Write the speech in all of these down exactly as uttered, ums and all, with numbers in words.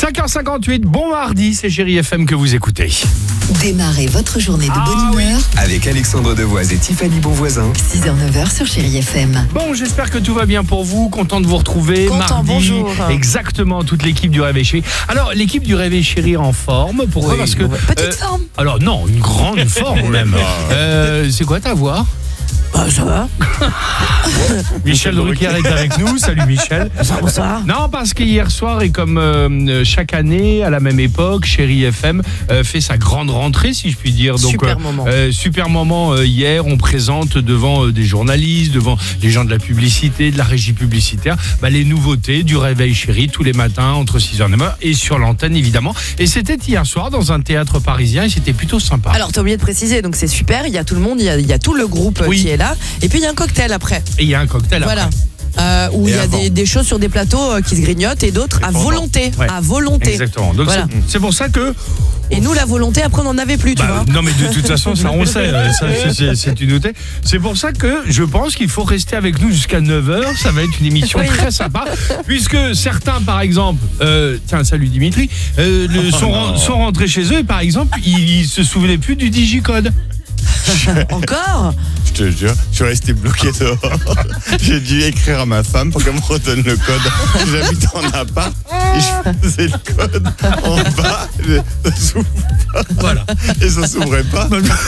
cinq heures cinquante-huit, bon mardi, c'est Chérie F M que vous écoutez. Démarrez votre journée de Ah bonne humeur oui. Avec Alexandre Devoise et Tiffany Bonvoisin. six heures neuf heures sur Chérie F M. Bon, j'espère que tout va bien pour vous, content de vous retrouver. Content, mardi, bonjour. Exactement, toute l'équipe du Réveil Chéri. Alors, l'équipe du Réveil Chéri en forme, pourquoi? Oui, Parce que... petite euh, forme. Alors non, une grande forme même. Euh, c'est quoi ta voix? Bah, ça va. Michel Drucker est avec nous. Salut Michel. Bonsoir, bonsoir. Non, parce qu'hier soir, et comme euh, chaque année, à la même époque, Chérie F M euh, fait sa grande rentrée, si je puis dire. Donc, Super euh, moment. euh, super moment euh, hier, on présente devant euh, des journalistes, devant les gens de la publicité, de la régie publicitaire, bah, les nouveautés du Réveil Chéri tous les matins entre six heures et neuf heures et sur l'antenne évidemment. Et c'était hier soir dans un théâtre parisien et c'était plutôt sympa. Alors, t'as oublié de préciser, donc c'est super, il y a tout le monde, il y a, il y a tout le groupe Oui. qui est là. Et puis il y a un cocktail après. Et il y a un cocktail Voilà. après. Euh, où Et il y a avant. des, des choses sur des plateaux euh, qui se grignotent et d'autres à pendant. volonté. Ouais. À volonté. Exactement. Donc Voilà. c'est, c'est pour ça que... Et nous, la volonté, après, on n'en avait plus, tu Bah, vois. non mais de toute façon ça on sait, euh, ça, c'est, c'est, c'est une nouveauté. C'est pour ça que je pense qu'il faut rester avec nous jusqu'à neuf heures. Ça va être une émission Oui. très sympa. Puisque certains par exemple, euh, tiens salut Dimitri, euh, le, sont, ren- sont rentrés chez eux et par exemple ils, ils se souvenaient plus du digicode. Encore. Je te jure, je suis resté bloqué dehors. J'ai dû écrire à ma femme pour qu'elle me redonne le code. J'habite en appart et je faisais le code en bas. Et ça s'ouvre pas. Voilà. Et ça s'ouvrait pas.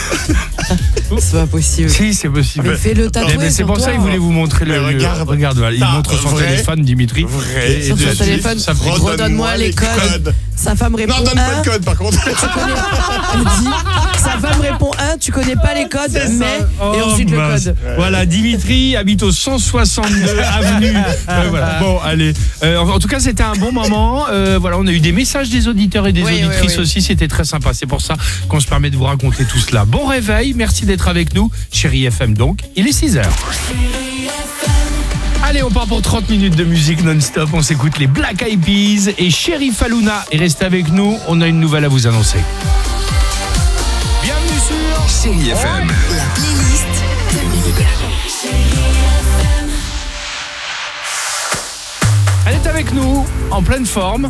C'est pas possible. Si c'est possible. Mais fais-le tatouer. Eh ben, c'est sur pour toi. ça qu'il voulait vous montrer le. Mais le- regarde. regarde, voilà, il Ça, montre son vrai, téléphone, Dimitri. vrai. Et- et Sur son dessus, téléphone, ça fait- redonne-moi les codes. Sa femme répond Non, donne pas un. le code par contre. Elle dit, sa femme répond un, tu connais pas les codes, C'est ça. mais. Oh, et ensuite le mince. code. Voilà, Dimitri habite au cent soixante-deux avenue. Euh, voilà. Bon, allez. Euh, en tout cas, c'était un bon moment. Euh, voilà, on a eu des messages des auditeurs et des Oui, auditrices oui, oui. aussi. C'était très sympa. C'est pour ça qu'on se permet de vous raconter tout cela. Bon réveil. Merci d'être avec nous. Chérie F M donc. Il est six heures. Allez, on part pour trente minutes de musique non-stop. On s'écoute les Black Eyed Peas et Chéri Fallouna. Et restez avec nous. On a une nouvelle à vous annoncer. Bienvenue sur... Chérie F M. La playlist de Elle est avec nous, en pleine forme.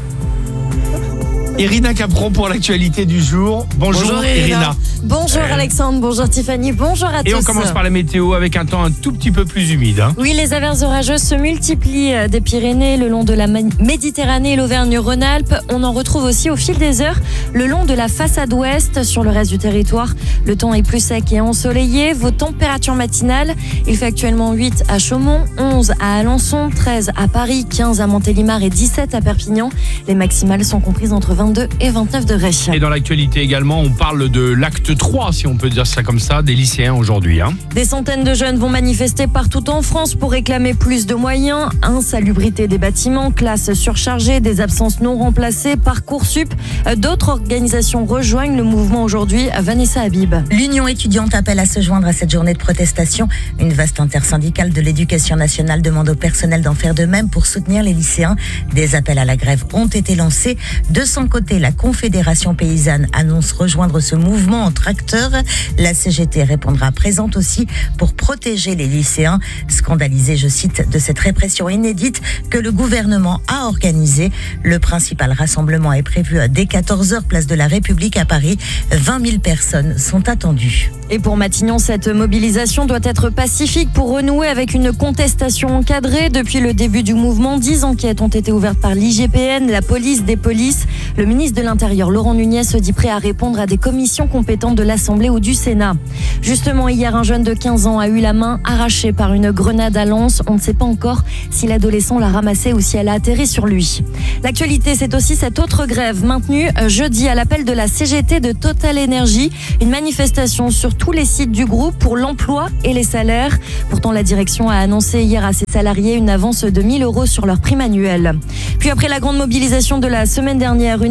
Irina Capron pour l'actualité du jour. Bonjour, Bonjour, Irina. Irina. Bonjour Euh. Alexandre, bonjour Tiffany, bonjour à Et tous. on commence par la météo avec un temps un tout petit peu plus humide. Hein. Oui, les averses orageuses se multiplient euh, des Pyrénées, le long de la Ma- Méditerranée et l'Auvergne-Rhône-Alpes. On en retrouve aussi au fil des heures le long de la façade ouest. Sur le reste du territoire, le temps est plus sec et ensoleillé. Vos températures matinales, il fait actuellement huit à Chaumont, onze à Alençon, treize à Paris, quinze à Montélimar et dix-sept à Perpignan. Les maximales sont comprises entre vingt-deux et vingt-neuf degrés. Et dans l'actualité également, on parle de l'acte trois, si on peut dire ça comme ça, des lycéens aujourd'hui. Hein. Des centaines de jeunes vont manifester partout en France pour réclamer plus de moyens, insalubrité des bâtiments, classes surchargées, des absences non remplacées, Parcoursup. D'autres organisations rejoignent le mouvement aujourd'hui. Vanessa Habib. L'Union étudiante appelle à se joindre à cette journée de protestation. Une vaste intersyndicale de l'éducation nationale demande au personnel d'en faire de même pour soutenir les lycéens. Des appels à la grève ont été lancés. De son côté, la Confédération paysanne annonce rejoindre ce mouvement en tracteur. La C G T répondra présente aussi pour protéger les lycéens. Scandalisés, je cite, de cette répression inédite que le gouvernement a organisée. Le principal rassemblement est prévu dès quatorze heures, place de la République à Paris. vingt mille personnes sont attendues. Et pour Matignon, cette mobilisation doit être pacifique pour renouer avec une contestation encadrée. Depuis le début du mouvement, dix enquêtes ont été ouvertes par l'I G P N, la police, des polices. Le ministre de l'Intérieur, Laurent Nunez, se dit prêt à répondre à des commissions compétentes de l'Assemblée ou du Sénat. Justement, hier, un jeune de quinze ans a eu la main arrachée par une grenade à Lens. On ne sait pas encore si l'adolescent l'a ramassée ou si elle a atterri sur lui. L'actualité, c'est aussi cette autre grève maintenue jeudi à l'appel de la C G T de Total Energy. Une manifestation sur tous les sites du groupe pour l'emploi et les salaires. Pourtant, la direction a annoncé hier à ses salariés une avance de mille euros sur leur prime annuelle. Puis après la grande mobilisation de la semaine dernière, une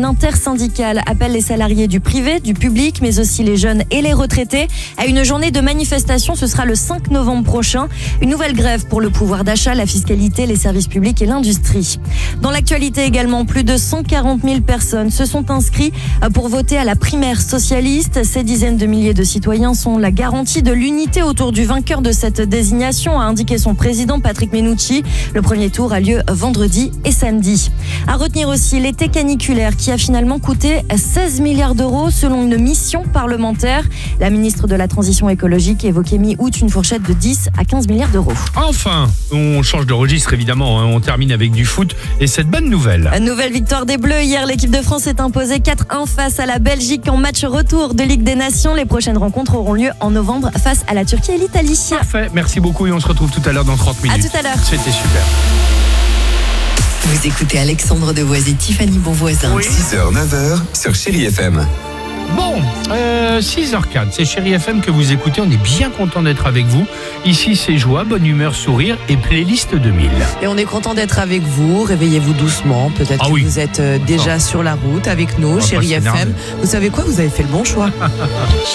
une intersyndicale appelle les salariés du privé, du public, mais aussi les jeunes et les retraités à une journée de manifestation. Ce sera le cinq novembre prochain. Une nouvelle grève pour le pouvoir d'achat, la fiscalité, les services publics et l'industrie. Dans l'actualité également, plus de cent quarante mille personnes se sont inscrits pour voter à la primaire socialiste. Ces dizaines de milliers de citoyens sont la garantie de l'unité autour du vainqueur de cette désignation, a indiqué son président Patrick Mennucci. Le premier tour a lieu vendredi et samedi. À retenir aussi l'été caniculaire qui a finalement coûté seize milliards d'euros selon une mission parlementaire. La ministre de la Transition écologique évoquait mi-août une fourchette de dix à quinze milliards d'euros. Enfin, on change de registre évidemment, hein. On termine avec du foot et cette bonne nouvelle. Nouvelle victoire des Bleus. Hier, l'équipe de France s'est imposée quatre un face à la Belgique en match retour de Ligue des Nations. Les prochaines rencontres auront lieu en novembre face à la Turquie et l'Italie. Parfait, merci beaucoup et on se retrouve tout à l'heure dans trente minutes. À tout à l'heure. C'était super. Vous écoutez Alexandre Devoise et Tiffany Bonvoisin. six heures neuf heures sur Chérie F M. Bon, euh, six heures quatre, c'est Chérie F M que vous écoutez, on est bien content d'être avec vous. Ici c'est joie, bonne humeur, sourire et playlist deux mille. Et on est content d'être avec vous. Réveillez-vous doucement. Peut-être Ah que oui. vous êtes euh, déjà Oh. sur la route avec nous, va Chérie pas F M. s'énerver. Vous savez quoi? Vous avez fait le bon choix.